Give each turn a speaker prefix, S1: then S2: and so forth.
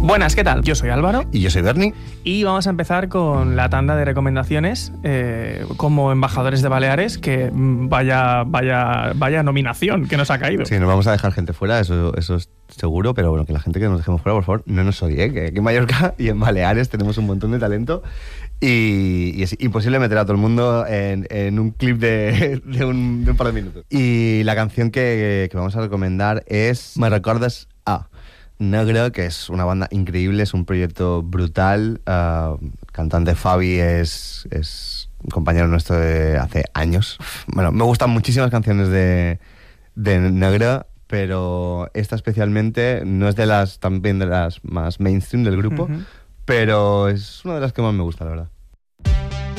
S1: Buenas, ¿qué tal? Yo soy Álvaro.
S2: Y yo soy Berni.
S1: Y vamos a empezar con la tanda de recomendaciones como embajadores de Baleares, que vaya nominación que nos ha caído.
S2: Sí, nos vamos a dejar gente fuera, eso es seguro, pero bueno, que la gente que nos dejemos fuera, por favor, no nos odie, que aquí en Mallorca y en Baleares tenemos un montón de talento y es imposible meter a todo el mundo en un clip de un par de minutos. Y la canción que vamos a recomendar es Me recordes a Negre, que es una banda increíble, es un proyecto brutal. Cantante Fabi es un compañero nuestro de hace años. Bueno, me gustan muchísimas canciones de Negre, pero esta especialmente no es también de las más mainstream del grupo, pero es una de las que más me gusta, la verdad.